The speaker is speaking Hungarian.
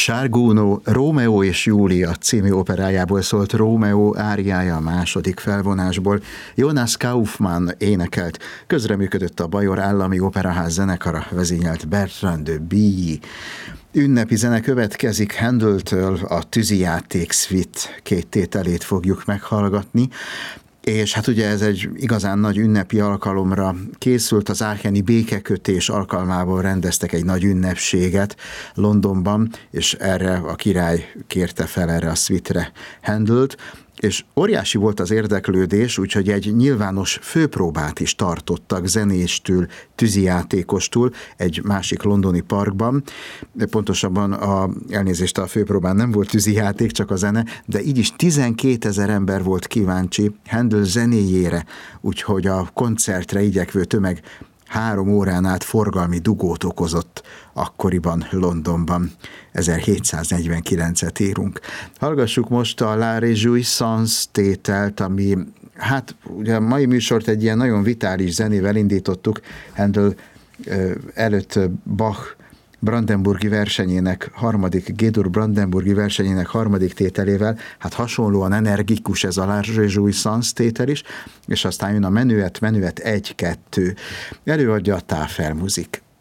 Sárgónó Rómeó és Júlia című operájából szólt Rómeó áriája a második felvonásból. Jonas Kaufmann énekelt, közreműködött a Bajor Állami Operaház zenekara, vezényelt Bertrand de Billy. Ünnepi zene következik, Handeltől a Tűzijáték Suite 2 tételét fogjuk meghallgatni. És hát ugye ez egy igazán nagy ünnepi alkalomra készült, az Aacheni békekötés alkalmából rendeztek egy nagy ünnepséget Londonban, és erre a király kérte fel erre a suite-re Handelt, és óriási volt az érdeklődés, úgyhogy egy nyilvános főpróbát is tartottak zenéstől, tűzijátékostól egy másik londoni parkban. Pontosabban elnézést, a főpróbán nem volt tűzijáték, csak a zene, de így is 12 000 ember volt kíváncsi Handel zenéjére, úgyhogy a koncertre igyekvő tömeg 3 órán át forgalmi dugót okozott akkoriban Londonban. 1749-et írunk. Hallgassuk most a La Réjouissance tételt, ami, hát ugye a mai műsort egy ilyen nagyon vitális zenével indítottuk, Handel előtt Bach brandenburgi versenyének G-dur brandenburgi versenyének harmadik tételével, hát hasonlóan energikus ez a La Réjouissance tétel is, és aztán jön a menuet 1-2. Előadja a Tafelmusik.